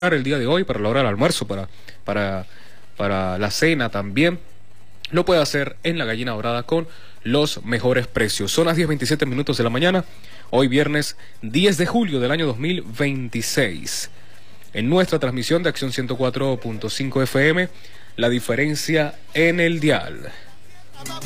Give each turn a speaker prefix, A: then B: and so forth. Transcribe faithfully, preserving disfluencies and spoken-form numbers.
A: el día de hoy, para la hora del almuerzo, para, para, para la cena también, lo puede hacer en La Gallina Dorada con los mejores precios. Son las diez veintisiete minutos de la mañana, hoy viernes diez de julio del año dos mil veintiséis. En nuestra transmisión de Acción ciento cuatro punto cinco F M, La Diferencia en el dial.